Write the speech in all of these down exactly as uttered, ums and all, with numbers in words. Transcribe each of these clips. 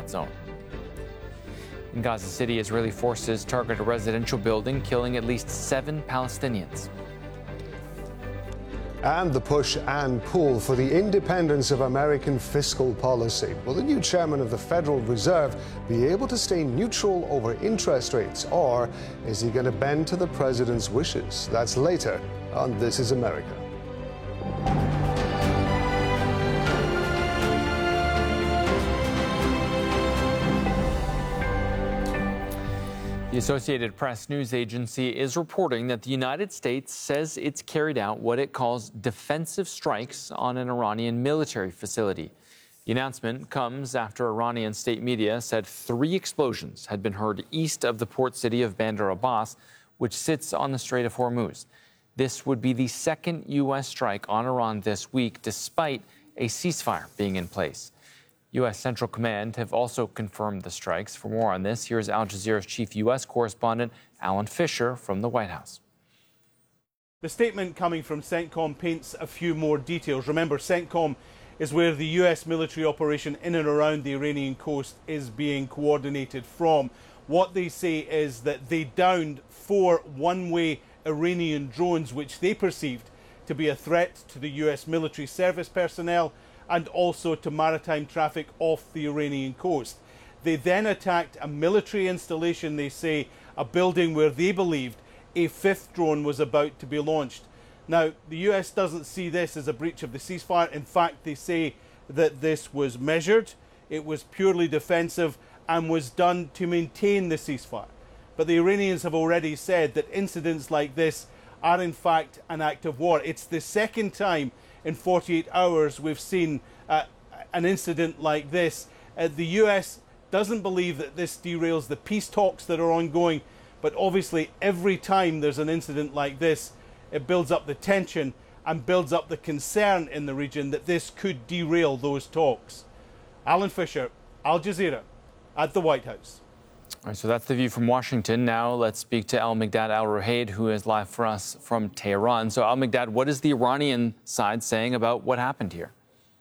combat zone. In Gaza City, Israeli forces target a residential building, killing at least seven Palestinians. And the push and pull for the independence of American fiscal policy. Will the new chairman of the Federal Reserve be able to stay neutral over interest rates, or is he going to bend to the president's wishes? That's later on This Is America. The Associated Press news agency is reporting that the United States says it's carried out what it calls defensive strikes on an Iranian military facility. The announcement comes after Iranian state media said three explosions had been heard east of the port city of Bandar Abbas, which sits on the Strait of Hormuz. This would be the second U S strike on Iran this week, despite a ceasefire being in place. U S Central Command have also confirmed the strikes. For more on this, here's Al Jazeera's chief U S correspondent, Alan Fisher, from the White House. The statement coming from CENTCOM paints a few more details. Remember, CENTCOM is where the U S military operation in and around the Iranian coast is being coordinated from. What they say is that they downed four one-way Iranian drones, which they perceived to be a threat to the U S military service personnel and also to maritime traffic off the Iranian coast. They then attacked a military installation, they say, a building where they believed a fifth drone was about to be launched. Now, the U S doesn't see this as a breach of the ceasefire. In fact, they say that this was measured, it was purely defensive, and was done to maintain the ceasefire. But the Iranians have already said that incidents like this are in fact an act of war. It's the second time in forty-eight hours we've seen uh, an incident like this. Uh, the U S doesn't believe that this derails the peace talks that are ongoing, but obviously every time there's an incident like this, it builds up the tension and builds up the concern in the region that this could derail those talks. Alan Fisher, Al Jazeera, at the White House. All right, so that's the view from Washington. Now let's speak to Al-Mikdad Al-Ruhaid, who is live for us from Tehran. So, Al-Mikdad, what is the Iranian side saying about what happened here?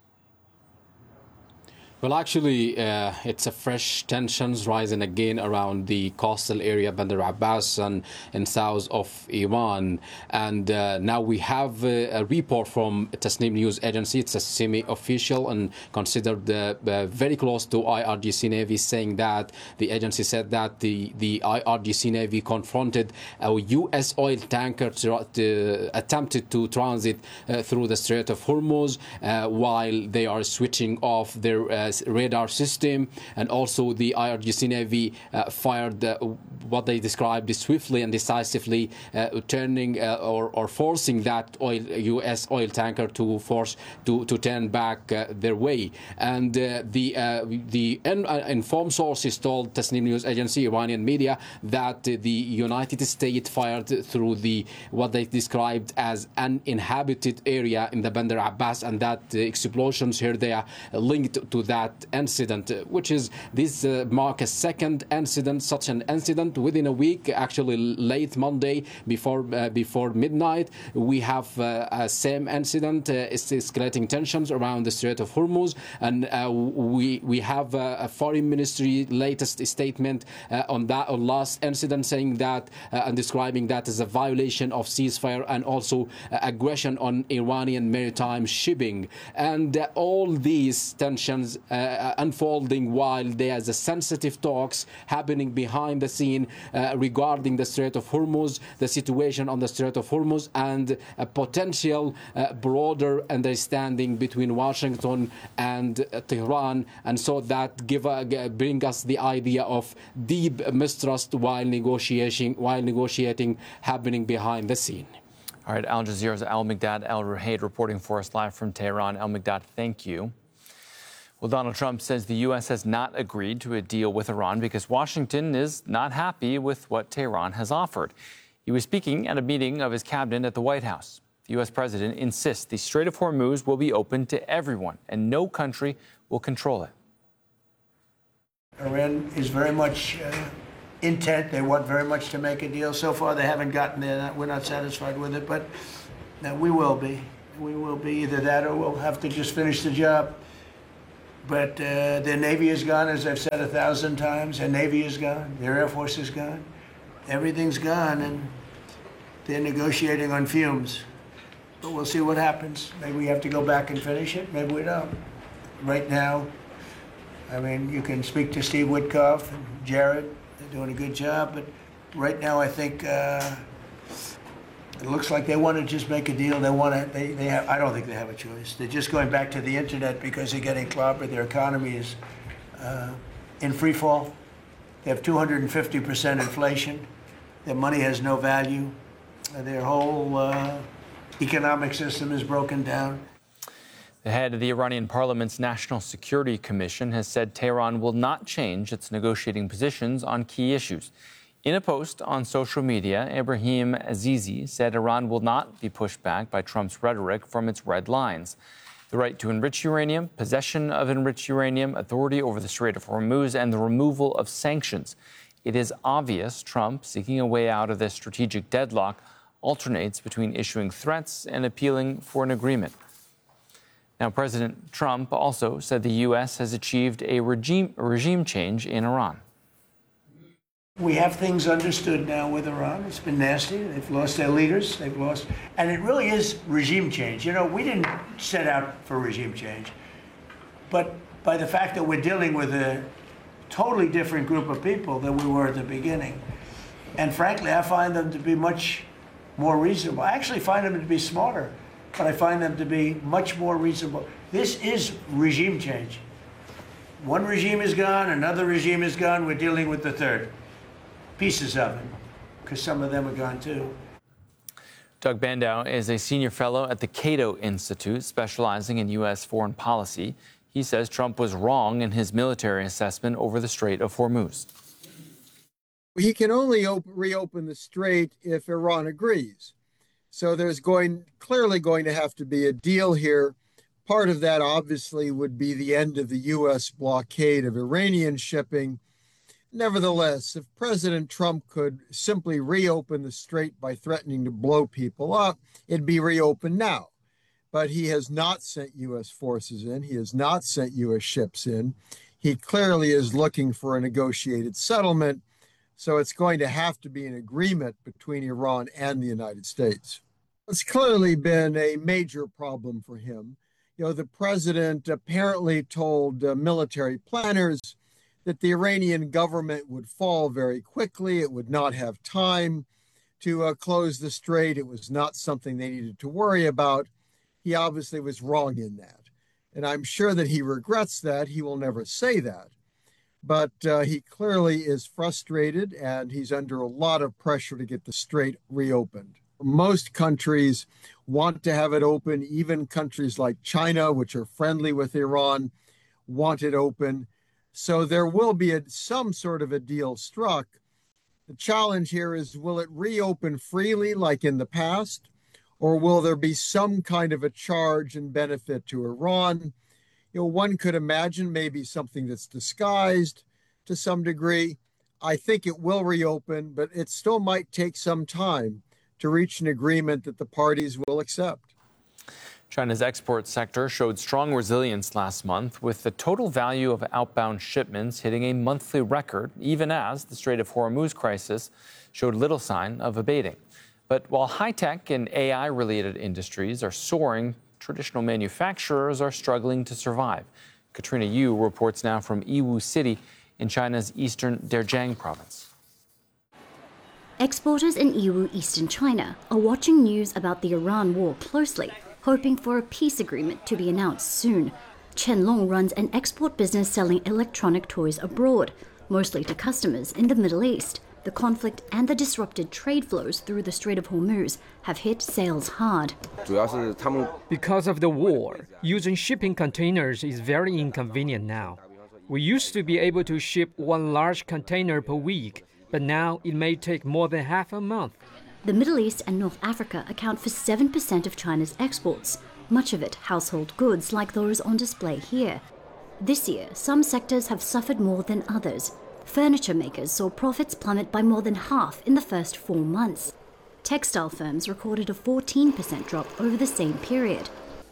Well, actually, uh, it's a fresh tensions rising again around the coastal area, Bandar Abbas, and in south of Iran. And uh, now we have uh, a report from Tasnim News Agency. It's a semi-official and considered uh, uh, very close to I R G C Navy, saying that the agency said that the, the I R G C Navy confronted a U S oil tanker to, to, attempted to transit uh, through the Strait of Hormuz uh, while they are switching off their uh, radar system, and also the I R G C Navy uh, fired uh, what they described swiftly and decisively, uh, turning uh, or, or forcing that oil U S oil tanker to force to, to turn back uh, their way. And uh, the uh, the in, uh, informed sources told Tasnim News Agency, Iranian media, that uh, the United States fired through the what they described as uninhabited area in the Bandar Abbas, and that uh, explosions here they are linked to that incident, which is this uh, mark a second incident, such an incident within a week. Actually, late Monday before uh, before midnight, we have uh, a same incident. Uh, it's escalating tensions around the Strait of Hormuz, and uh, we we have uh, a foreign ministry latest statement uh, on that on last incident, saying that uh, and describing that as a violation of ceasefire and also uh, aggression on Iranian maritime shipping. And uh, all these tensions Uh, unfolding while there's a sensitive talks happening behind the scene uh, regarding the Strait of Hormuz, the situation on the Strait of Hormuz, and a potential uh, broader understanding between Washington and uh, Tehran, and so that give uh, bring us the idea of deep mistrust while negotiating while negotiating happening behind the scene. All right, Al Jazeera's Al-Mikdad Al-Ruhaid reporting for us live from Tehran. Al-Mikdad, thank you. Well, Donald Trump says the U S has not agreed to a deal with Iran because Washington is not happy with what Tehran has offered. He was speaking at a meeting of his cabinet at the White House. The U S president insists the Strait of Hormuz will be open to everyone and no country will control it. Iran is very much uh, intent. They want very much to make a deal. So far, they haven't gotten there. We're not satisfied with it, but uh, we will be. We will be either that or we'll have to just finish the job. But uh, their Navy is gone, as I've said a thousand times. Their Navy is gone. Their Air Force is gone. Everything's gone, and they're negotiating on fumes. But we'll see what happens. Maybe we have to go back and finish it. Maybe we don't. Right now, I mean, you can speak to Steve Witkoff and Jared. They're doing a good job. But right now, I think uh, it looks like they want to just make a deal. They want to. They, they have. I don't think they have a choice. They're just going back to the internet because they're getting clobbered. Their economy is uh, in free fall. They have two hundred fifty percent inflation. Their money has no value. Their whole uh, economic system is broken down. The head of the Iranian parliament's National Security Commission has said Tehran will not change its negotiating positions on key issues. In a post on social media, Ibrahim Azizi said Iran will not be pushed back by Trump's rhetoric from its red lines. The right to enrich uranium, possession of enriched uranium, authority over the Strait of Hormuz, and the removal of sanctions. It is obvious Trump, seeking a way out of this strategic deadlock, alternates between issuing threats and appealing for an agreement. Now, President Trump also said the U S has achieved a regime, regime change in Iran. We have things understood now with Iran. It's been nasty. They've lost their leaders. They've lost. And it really is regime change. You know, we didn't set out for regime change. But by the fact that we're dealing with a totally different group of people than we were at the beginning. And frankly, I find them to be much more reasonable. I actually find them to be smarter, but I find them to be much more reasonable. This is regime change. One regime is gone, another regime is gone, we're dealing with the third. Pieces of it, because some of them are gone too. Doug Bandow is a senior fellow at the Cato Institute, specializing in U S foreign policy. He says Trump was wrong in his military assessment over the Strait of Hormuz. He can only op- reopen the strait if Iran agrees. So there's going clearly going to have to be a deal here. Part of that obviously would be the end of the U S blockade of Iranian shipping. Nevertheless, if President Trump could simply reopen the strait by threatening to blow people up, it'd be reopened now. But he has not sent U S forces in. He has not sent U S ships in. He clearly is looking for a negotiated settlement. So it's going to have to be an agreement between Iran and the United States. It's clearly been a major problem for him. You know, the president apparently told uh, military planners that the Iranian government would fall very quickly. It would not have time to uh, close the strait. It was not something they needed to worry about. He obviously was wrong in that. And I'm sure that he regrets that. He will never say that. But uh, he clearly is frustrated, and he's under a lot of pressure to get the strait reopened. Most countries want to have it open. Even countries like China, which are friendly with Iran, want it open. So there will be a, some sort of a deal struck. The challenge here is, will it reopen freely like in the past? Or will there be some kind of a charge and benefit to Iran? You know, one could imagine maybe something that's disguised to some degree. I think it will reopen, but it still might take some time to reach an agreement that the parties will accept. China's export sector showed strong resilience last month, with the total value of outbound shipments hitting a monthly record, even as the Strait of Hormuz crisis showed little sign of abating. But while high-tech and A I-related industries are soaring, traditional manufacturers are struggling to survive. Katrina Yu reports now from Yiwu City in China's eastern Zhejiang province. Exporters in Yiwu, eastern China, are watching news about the Iran war closely, hoping for a peace agreement to be announced soon. Chen Long runs an export business selling electronic toys abroad, mostly to customers in the Middle East. The conflict and the disrupted trade flows through the Strait of Hormuz have hit sales hard. Because of the war, using shipping containers is very inconvenient now. We used to be able to ship one large container per week, but now it may take more than half a month. The Middle East and North Africa account for seven percent of China's exports, much of it household goods like those on display here. This year, some sectors have suffered more than others. Furniture makers saw profits plummet by more than half in the first four months. Textile firms recorded a fourteen percent drop over the same period.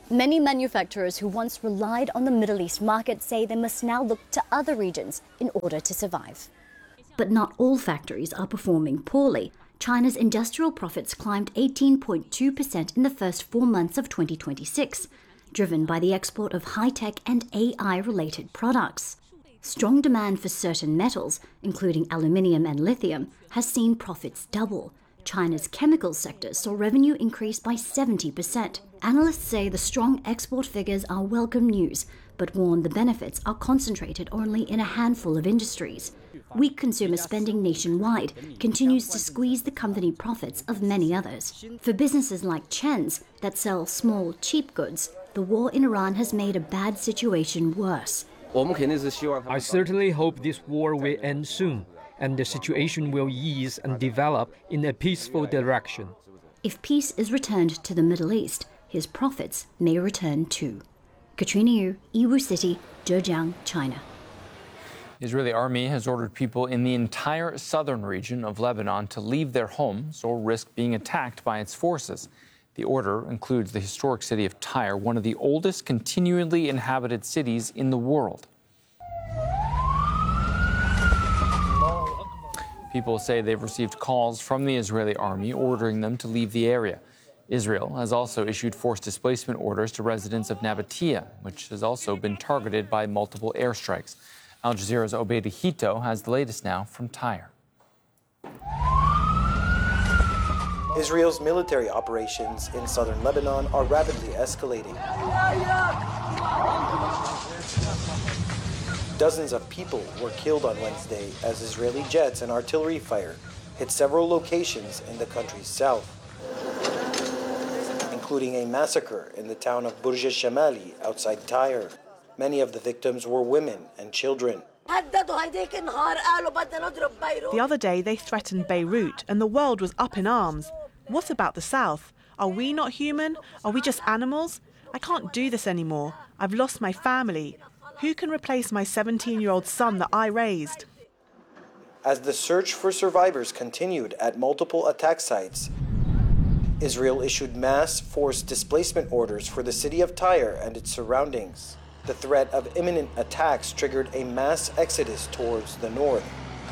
Many manufacturers who once relied on the Middle East market say they must now look to other regions in order to survive. But not all factories are performing poorly. China's industrial profits climbed eighteen point two percent in the first four months of twenty twenty-six, driven by the export of high-tech and A I-related products. Strong demand for certain metals, including aluminium and lithium, has seen profits double. China's chemical sector saw revenue increase by seventy percent. Analysts say the strong export figures are welcome news, but warn the benefits are concentrated only in a handful of industries. Weak consumer spending nationwide continues to squeeze the company profits of many others. For businesses like Chen's that sell small, cheap goods, the war in Iran has made a bad situation worse. I certainly hope this war will end soon, and the situation will ease and develop in a peaceful direction. If peace is returned to the Middle East, his profits may return too. Katrina Yu, Yiwu City, Zhejiang, China. The Israeli army has ordered people in the entire southern region of Lebanon to leave their homes or risk being attacked by its forces. The order includes the historic city of Tyre, one of the oldest continually inhabited cities in the world. People say they've received calls from the Israeli army ordering them to leave the area. Israel has also issued forced displacement orders to residents of Nabatea, which has also been targeted by multiple airstrikes. Al Jazeera's Obeid Hito has the latest now from Tyre. Israel's military operations in southern Lebanon are rapidly escalating. Dozens of people were killed on Wednesday as Israeli jets and artillery fire hit several locations in the country's south, including a massacre in the town of Burj al-Shamali outside Tyre. Many of the victims were women and children. The other day they threatened Beirut and the world was up in arms. What about the south? Are we not human? Are we just animals? I can't do this anymore. I've lost my family. Who can replace my seventeen-year-old son that I raised? As the search for survivors continued at multiple attack sites, Israel issued mass forced displacement orders for the city of Tyre and its surroundings. The threat of imminent attacks triggered a mass exodus towards the north.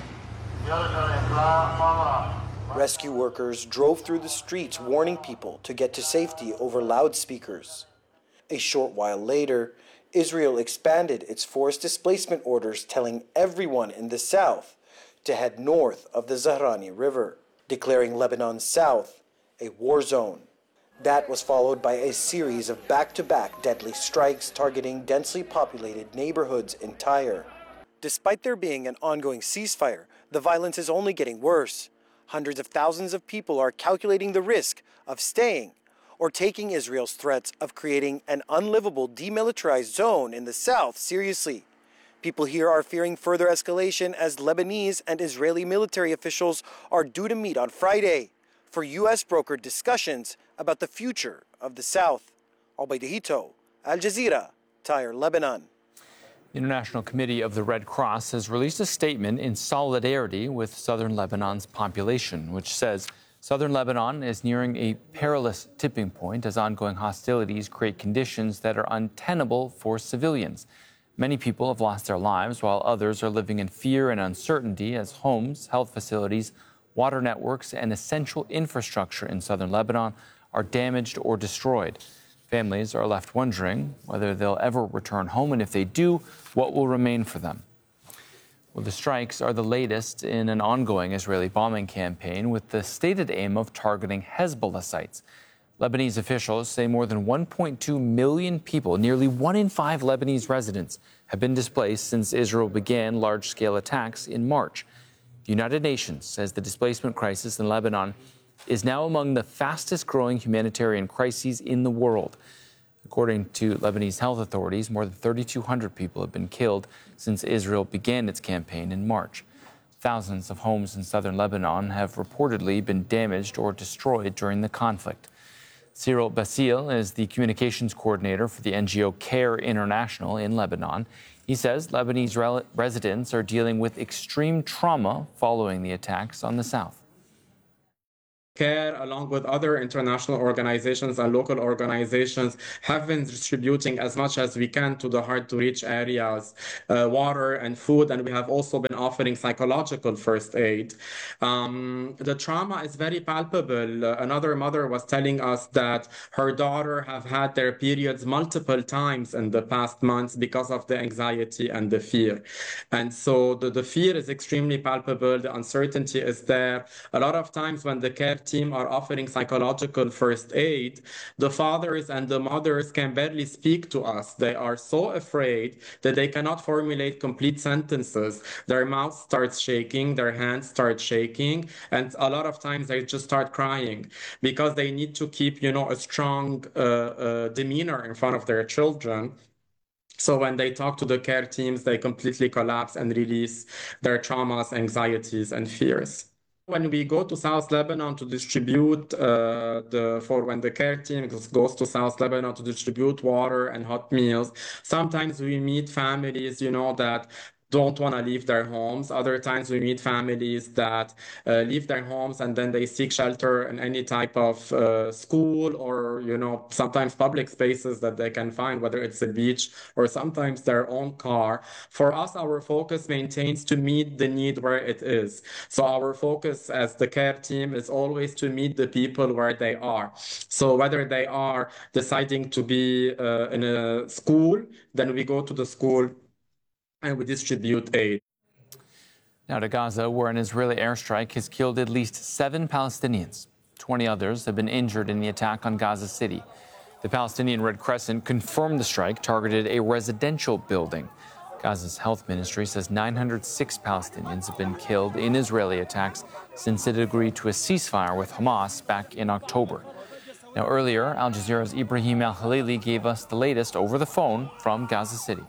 Rescue workers drove through the streets warning people to get to safety over loudspeakers. A short while later, Israel expanded its forced displacement orders, telling everyone in the south to head north of the Zahrani River, declaring Lebanon's south a war zone. That was followed by a series of back-to-back deadly strikes targeting densely populated neighborhoods in Tyre. Despite there being an ongoing ceasefire, the violence is only getting worse. Hundreds of thousands of people are calculating the risk of staying or taking Israel's threats of creating an unlivable demilitarized zone in the south seriously. People here are fearing further escalation as Lebanese and Israeli military officials are due to meet on Friday for U S brokered discussions about the future of the south. Obeid Hito, Al Jazeera, Tyre, Lebanon. The International Committee of the Red Cross has released a statement in solidarity with southern Lebanon's population, which says southern Lebanon is nearing a perilous tipping point as ongoing hostilities create conditions that are untenable for civilians. Many people have lost their lives, while others are living in fear and uncertainty as homes, health facilities, water networks, and essential infrastructure in southern Lebanon are damaged or destroyed. Families are left wondering whether they'll ever return home, and if they do, what will remain for them. Well, the strikes are the latest in an ongoing Israeli bombing campaign with the stated aim of targeting Hezbollah sites. Lebanese officials say more than one point two million people, nearly one in five Lebanese residents, have been displaced since Israel began large-scale attacks in March. The United Nations says the displacement crisis in Lebanon is now among the fastest-growing humanitarian crises in the world. According to Lebanese health authorities, more than thirty-two hundred people have been killed since Israel began its campaign in March. Thousands of homes in southern Lebanon have reportedly been damaged or destroyed during the conflict. Cyril Basile is the communications coordinator for the N G O CARE International in Lebanon. He says Lebanese rel- residents are dealing with extreme trauma following the attacks on the south. CARE, along with other international organizations and local organizations, have been distributing as much as we can to the hard-to-reach areas, uh, water and food, and we have also been offering psychological first aid. Um, the trauma is very palpable. Uh, another mother was telling us that her daughter have had their periods multiple times in the past months because of the anxiety and the fear. And so the, the fear is extremely palpable, the uncertainty is there. A lot of times when the CARE team are offering psychological first aid, the fathers and the mothers can barely speak to us. They are so afraid that they cannot formulate complete sentences. Their mouth starts shaking, their hands start shaking, and a lot of times they just start crying because they need to keep, you know, a strong uh, uh, demeanor in front of their children. So when they talk to the CARE teams, they completely collapse and release their traumas, anxieties, and fears. When we go to South Lebanon to distribute uh, the for when the CARE team goes to South Lebanon to distribute water and hot meals, sometimes we meet families, you know, that don't want to leave their homes. Other times we meet families that uh, leave their homes and then they seek shelter in any type of uh, school or, you know, sometimes public spaces that they can find, whether it's a beach or sometimes their own car. For us, our focus maintains to meet the need where it is. So our focus as the CARE team is always to meet the people where they are. So whether they are deciding to be uh, in a school, then we go to the school and we distribute aid. Now to Gaza, where an Israeli airstrike has killed at least seven Palestinians. twenty others have been injured in the attack on Gaza City. The Palestinian Red Crescent confirmed the strike targeted a residential building. Gaza's health ministry says nine hundred six Palestinians have been killed in Israeli attacks since it agreed to a ceasefire with Hamas back in October. Now earlier, Al Jazeera's Ibrahim Al-Khalili gave us the latest over the phone from Gaza City.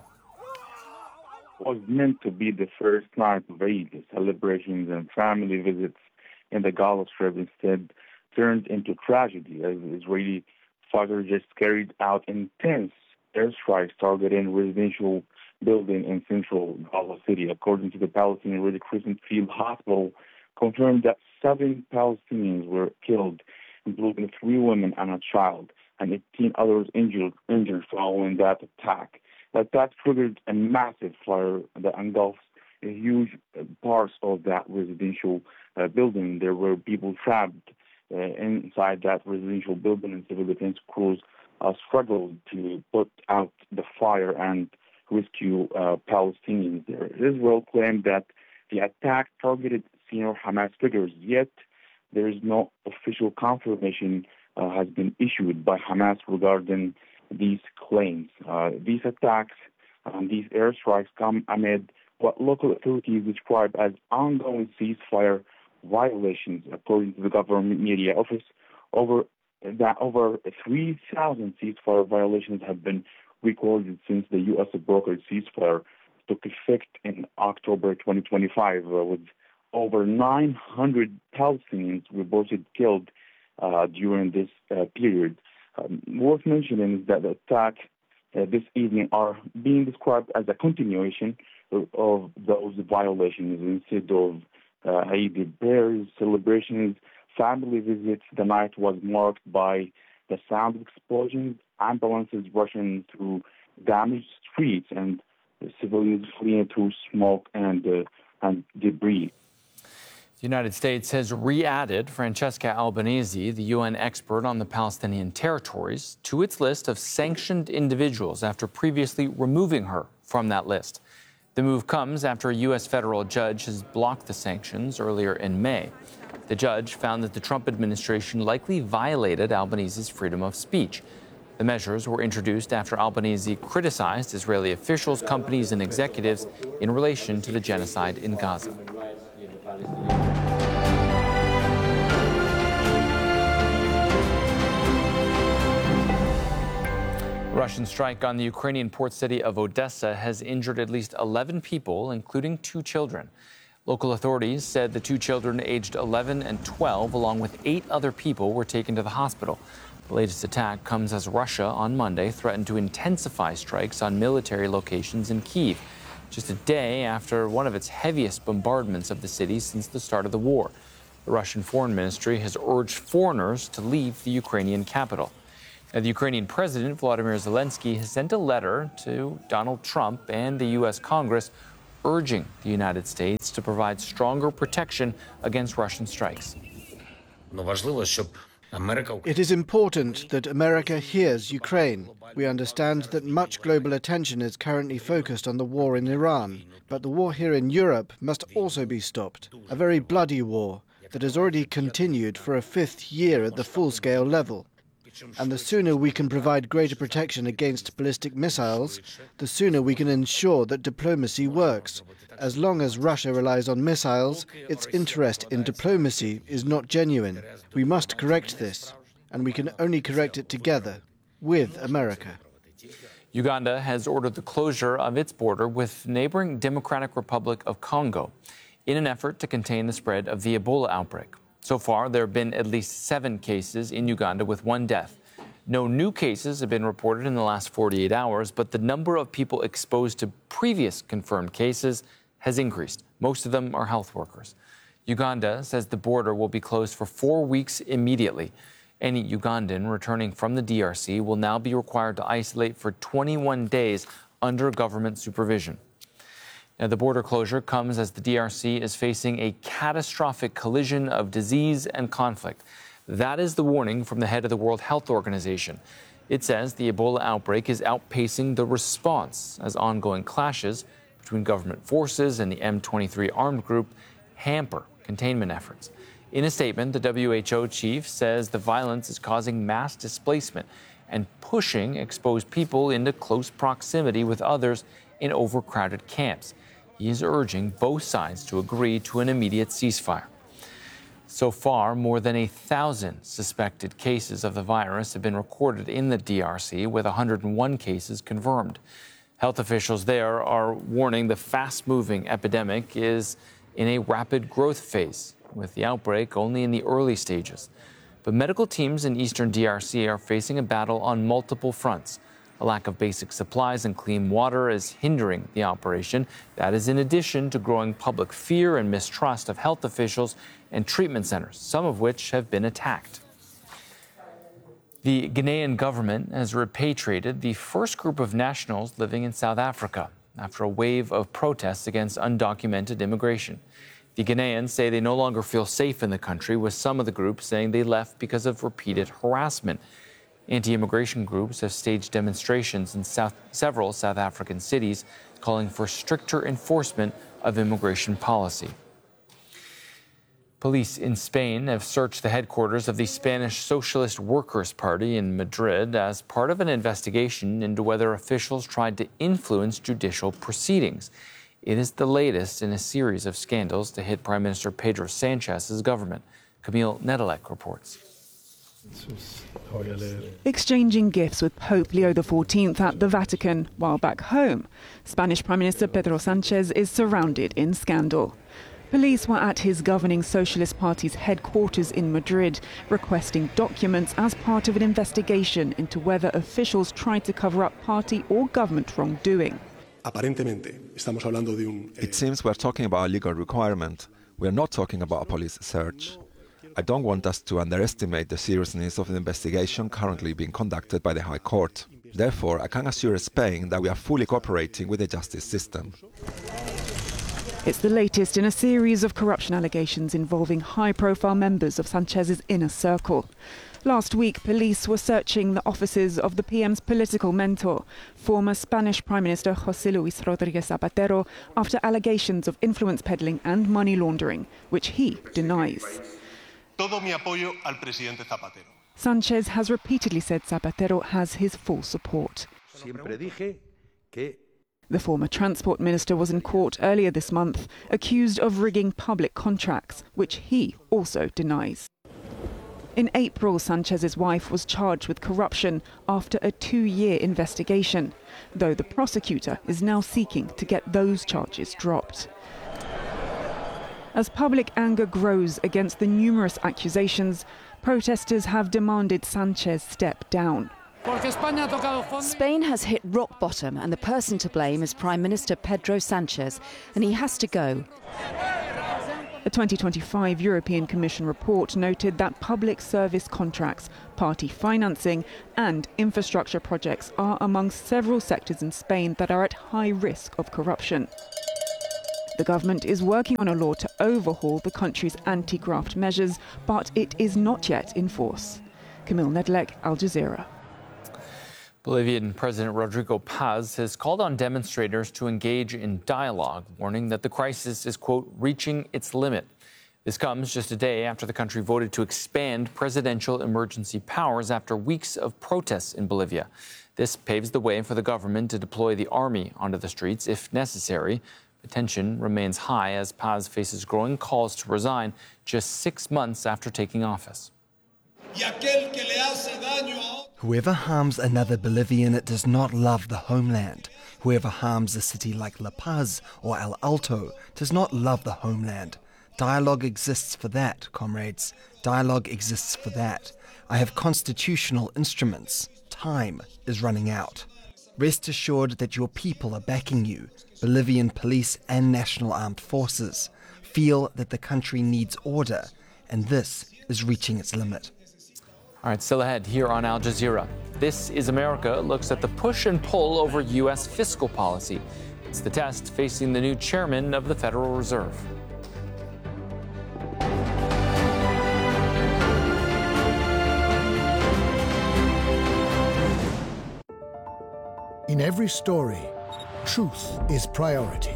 Was meant to be the first night of Eid, celebrations and family visits in the Gaza Strip instead turned into tragedy as Israeli fighters just carried out intense airstrikes targeting residential building in central Gaza City. According to the Palestinian Red Crescent Field Hospital, confirmed that seven Palestinians were killed, including three women and a child, and eighteen others injured, injured following that attack. The attack triggered a massive fire that engulfs a huge parts of that residential uh, building. There were people trapped uh, inside that residential building, and civil defense crews uh, struggled to put out the fire and rescue uh, Palestinians there. Israel claimed that the attack targeted senior Hamas figures, yet there is no official confirmation uh, has been issued by Hamas regarding these claims. Uh, these attacks and these airstrikes come amid what local authorities describe as ongoing ceasefire violations. According to the government media office, over that over three thousand ceasefire violations have been recorded since the U S brokered ceasefire took effect in October twenty twenty-five, uh, with over nine hundred Palestinians reported killed uh, during this uh, period. Um, worth mentioning is that the attack uh, this evening are being described as a continuation of, of those violations. Instead of uh, Eid prayers, celebrations, family visits, the night was marked by the sound of explosions, ambulances rushing through damaged streets, and civilians fleeing through smoke and uh, and debris. The United States has re-added Francesca Albanese, the U N expert on the Palestinian territories, to its list of sanctioned individuals after previously removing her from that list. The move comes after a U S federal judge has blocked the sanctions earlier in May. The judge found that the Trump administration likely violated Albanese's freedom of speech. The measures were introduced after Albanese criticized Israeli officials, companies, and executives in relation to the genocide in Gaza. Russian strike on the Ukrainian port city of Odessa has injured at least eleven people, including two children. Local authorities said the two children aged eleven and twelve, along with eight other people, were taken to the hospital. The latest attack comes as Russia on Monday threatened to intensify strikes on military locations in Kyiv, just a day after one of its heaviest bombardments of the city since the start of the war. The Russian Foreign Ministry has urged foreigners to leave the Ukrainian capital. Now, the Ukrainian President, Volodymyr Zelensky, has sent a letter to Donald Trump and the U S Congress urging the United States to provide stronger protection against Russian strikes. It is important that America hears Ukraine. We understand that much global attention is currently focused on the war in Iran, but the war here in Europe must also be stopped. A very bloody war that has already continued for a fifth year at the full-scale level. And the sooner we can provide greater protection against ballistic missiles, the sooner we can ensure that diplomacy works. As long as Russia relies on missiles, its interest in diplomacy is not genuine. We must correct this, and we can only correct it together, with America. Uganda has ordered the closure of its border with neighboring Democratic Republic of Congo in an effort to contain the spread of the Ebola outbreak. So far, there have been at least seven cases in Uganda with one death. No new cases have been reported in the last forty-eight hours, but the number of people exposed to previous confirmed cases has increased. Most of them are health workers. Uganda says the border will be closed for four weeks immediately. Any Ugandan returning from the D R C will now be required to isolate for twenty-one days under government supervision. Now, the border closure comes as the D R C is facing a catastrophic collision of disease and conflict. That is the warning from the head of the World Health Organization. It says the Ebola outbreak is outpacing the response as ongoing clashes between government forces and the M twenty-three armed group hamper containment efforts. In a statement, the W H O chief says the violence is causing mass displacement and pushing exposed people into close proximity with others in overcrowded camps. He is urging both sides to agree to an immediate ceasefire. So far, more than a thousand suspected cases of the virus have been recorded in the D R C, with one hundred one cases confirmed. Health officials there are warning the fast-moving epidemic is in a rapid growth phase, with the outbreak only in the early stages. But medical teams in eastern D R C are facing a battle on multiple fronts. A lack of basic supplies and clean water is hindering the operation. That is in addition to growing public fear and mistrust of health officials and treatment centers, some of which have been attacked. The Ghanaian government has repatriated the first group of nationals living in South Africa after a wave of protests against undocumented immigration. The Ghanaians say they no longer feel safe in the country, with some of the groups saying they left because of repeated harassment. Anti-immigration groups have staged demonstrations in South, several South African cities calling for stricter enforcement of immigration policy. Police in Spain have searched the headquarters of the Spanish Socialist Workers' Party in Madrid as part of an investigation into whether officials tried to influence judicial proceedings. It is the latest in a series of scandals to hit Prime Minister Pedro Sanchez's government. Camille Nedelec reports. Exchanging gifts with Pope Leo the fourteenth at the Vatican, while back home, Spanish Prime Minister Pedro Sanchez is surrounded in scandal. Police were at his governing Socialist Party's headquarters in Madrid, requesting documents as part of an investigation into whether officials tried to cover up party or government wrongdoing. It seems we're talking about a legal requirement. We're not talking about a police search. I don't want us to underestimate the seriousness of the investigation currently being conducted by the High Court. Therefore, I can assure Spain that we are fully cooperating with the justice system. It's the latest in a series of corruption allegations involving high-profile members of Sanchez's inner circle. Last week, police were searching the offices of the P M's political mentor, former Spanish Prime Minister José Luis Rodríguez Zapatero, after allegations of influence peddling and money laundering, which he denies. Todo mi apoyo al presidente Zapatero. Sanchez has repeatedly said Zapatero has his full support. Siempre dije que The former transport minister was in court earlier this month, accused of rigging public contracts, which he also denies. In April, Sanchez's wife was charged with corruption after a two-year investigation, though the prosecutor is now seeking to get those charges dropped. As public anger grows against the numerous accusations, protesters have demanded Sanchez step down. Spain has hit rock bottom, and the person to blame is Prime Minister Pedro Sanchez, and he has to go. A twenty twenty-five European Commission report noted that public service contracts, party financing and infrastructure projects are among several sectors in Spain that are at high risk of corruption. The government is working on a law to overhaul the country's anti-graft measures, but it is not yet in force. Camille Nedlek, Al Jazeera. Bolivian President Rodrigo Paz has called on demonstrators to engage in dialogue, warning that the crisis is, quote, reaching its limit. This comes just a day after the country voted to expand presidential emergency powers after weeks of protests in Bolivia. This paves the way for the government to deploy the army onto the streets if necessary. The tension remains high as Paz faces growing calls to resign just six months after taking office. Whoever harms another Bolivian does not love the homeland. Whoever harms a city like La Paz or El Alto does not love the homeland. Dialogue exists for that, comrades. Dialogue exists for that. I have constitutional instruments. Time is running out. Rest assured that your people are backing you. Bolivian police and national armed forces feel that the country needs order, and this is reaching its limit. All right, still ahead here on Al Jazeera. This is America looks at the push and pull over U S fiscal policy. It's the test facing the new chairman of the Federal Reserve. In every story, truth is priority.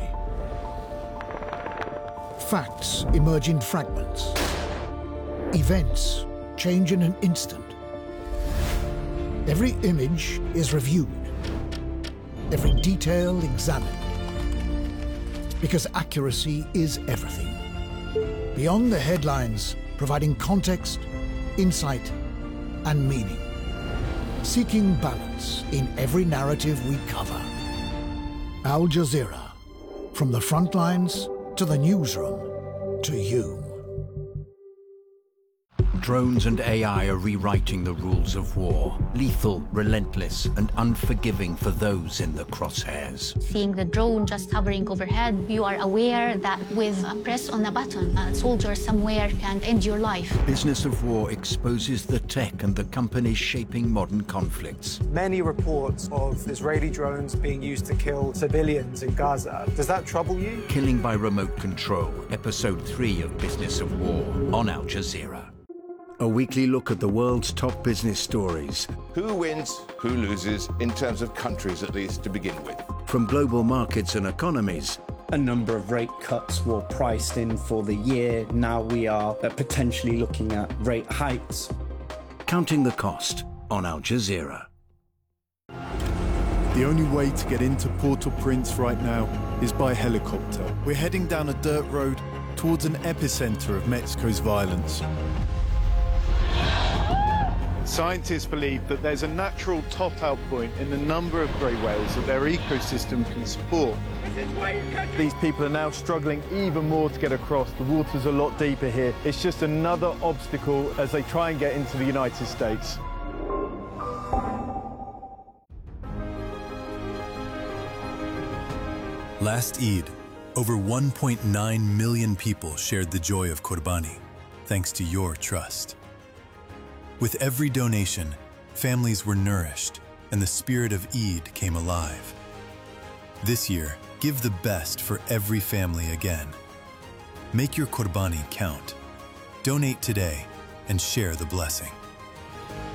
Facts emerge in fragments. Events change in an instant. Every image is reviewed. Every detail examined. Because accuracy is everything. Beyond the headlines, providing context, insight, and meaning. Seeking balance in every narrative we cover. Al Jazeera. From the front lines to the newsroom to you. Drones and A I are rewriting the rules of war. Lethal, relentless, and unforgiving for those in the crosshairs. Seeing the drone just hovering overhead, you are aware that with a press on a button, a soldier somewhere can end your life. Business of War exposes the tech and the companies shaping modern conflicts. Many reports of Israeli drones being used to kill civilians in Gaza. Does that trouble you? Killing by Remote Control, Episode three of Business of War on Al Jazeera. A weekly look at the world's top business stories. Who wins, who loses, in terms of countries at least to begin with. From global markets and economies. A number of rate cuts were priced in for the year. Now we are potentially looking at rate hikes. Counting the cost on Al Jazeera. The only way to get into Port-au-Prince right now is by helicopter. We're heading down a dirt road towards an epicenter of Mexico's violence. Scientists believe that there's a natural top-out point in the number of grey whales that their ecosystem can support. These people are now struggling even more to get across. The water's a lot deeper here. It's just another obstacle as they try and get into the United States. Last Eid, over one point nine million people shared the joy of Qurbani, thanks to your trust. With every donation, families were nourished and the spirit of Eid came alive. This year, give the best for every family again. Make your Qurbani count. Donate today and share the blessing.